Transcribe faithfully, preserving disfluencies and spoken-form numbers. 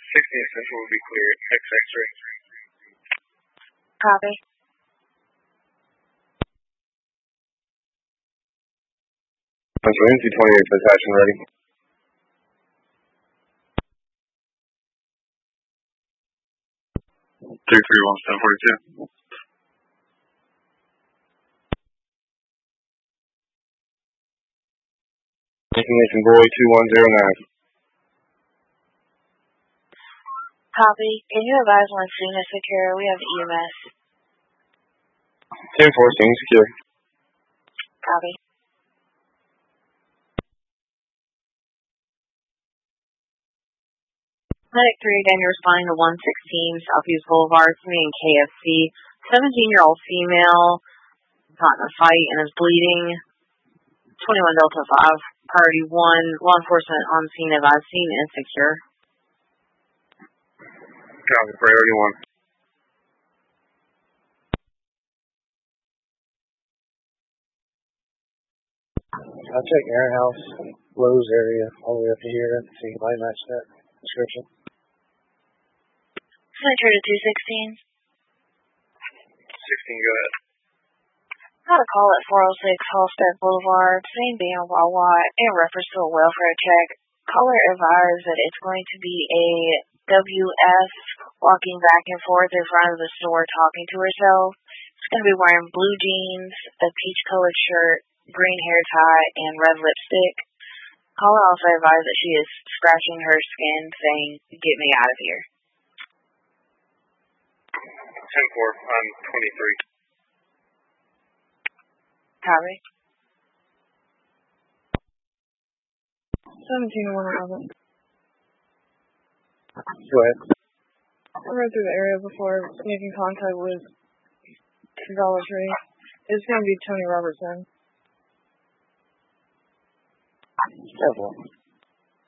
sixteen Central will be cleared. X X-ray. Copy. Central N C twenty-eight for attachment ready. three three one seven forty-two. Information boy two one zero nine. Copy. Can you advise when scene is secure? We have E M S. ten four, scene secure. Copy. Medic three, again, you're responding to one sixteen Southeast Boulevard, meeting K F C. seventeen-year-old female got in a fight and is bleeding. twenty-one Delta five, priority one, law enforcement on scene, advised scene insecure. Copy, priority one. I'll check Aaron House, Lowe's area, all the way up to here, and see if I match that description. Center to two sixteen. sixteen, go ahead. Got a call at four oh six Halstead Boulevard, same being a Wawa, in reference to a welfare check. Caller advised that it's going to be a W S walking back and forth in front of the store talking to herself. She's going to be wearing blue jeans, a peach-colored shirt, green hair tie, and red lipstick. Caller also advised that she is scratching her skin, saying, "Get me out of here." ten four on twenty-three. Copy. seventeen one eleven. Go ahead. I rode through the area before making contact with Dollar Tree. It's going to be Tony Robertson. Careful.